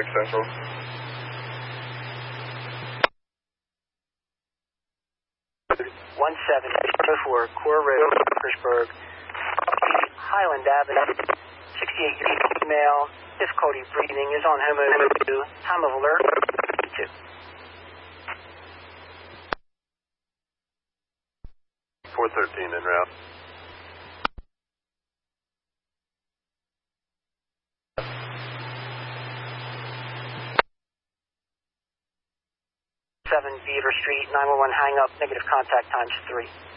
contact Central. 1704 Core Road, Parkersburg, Highland Avenue, 68-year-old female, difficulty breathing, is on Homo 2, time of alert, 2. 413 en route. Beaver Street, 911 hang up, negative contact times 3.